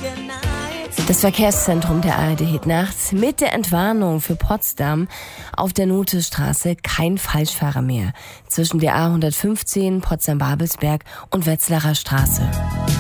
Das Verkehrszentrum der ARD Hit Nacht mit der Entwarnung für Potsdam auf der Nothestraße kein Falschfahrer mehr zwischen der A115 Potsdam-Babelsberg und Wetzlarer Straße.